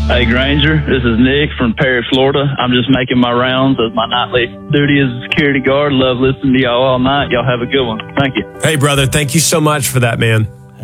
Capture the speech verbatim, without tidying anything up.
Hey, Granger, this is Nick from Perry, Florida. I'm just making my rounds as my nightly duty as a security guard. Love listening to y'all all night. Y'all have a good one. Thank you. Hey, brother, thank you so much for that, man.